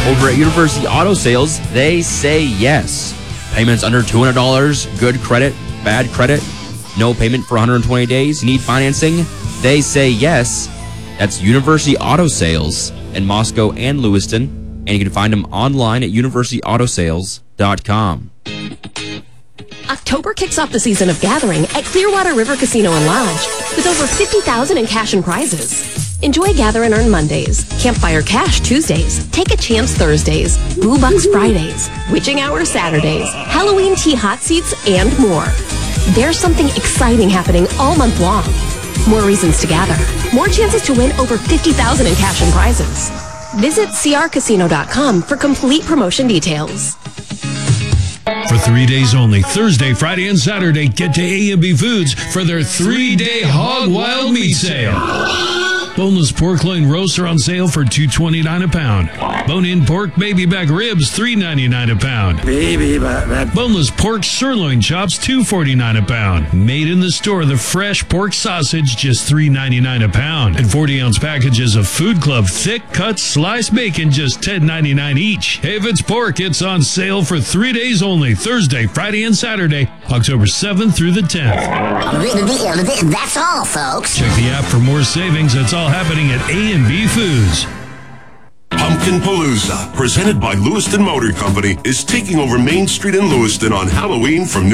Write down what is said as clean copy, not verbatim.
Over at University Auto Sales, they say yes. Payments under $200, good credit, bad credit, no payment for 120 days, you need financing, they say yes. That's University Auto Sales in Moscow and Lewiston, and you can find them online at universityautosales.com. October kicks off the season of gathering at Clearwater River Casino and Lodge with over $50,000 in cash and prizes. Enjoy Gather and Earn Mondays, Campfire Cash Tuesdays, Take a Chance Thursdays, Boo Bucks Fridays, Witching Hour Saturdays, Halloween Tea Hot Seats, and more. There's something exciting happening all month long. More reasons to gather. More chances to win over $50,000 in cash and prizes. Visit crcasino.com for complete promotion details. For 3 days only, Thursday, Friday, and Saturday, get to A&B Foods for their 3-day Hog Wild Meat Sale. Boneless pork loin roasts are on sale for $2.29 a pound. Bone-in pork baby back ribs, $3.99 a pound. Boneless pork sirloin chops, $2.49 a pound. Made in the store, the fresh pork sausage, just $3.99 a pound. And 40-ounce packages of Food Club thick cut sliced bacon, just $10.99 each. If it's pork, it's on sale for 3 days only, Thursday, Friday, and Saturday, October 7th through the 10th. That's all, folks. Check the app for more savings. It's all happening at A&B Foods. Pumpkin Palooza, presented by Lewiston Motor Company, is taking over Main Street in Lewiston on Halloween from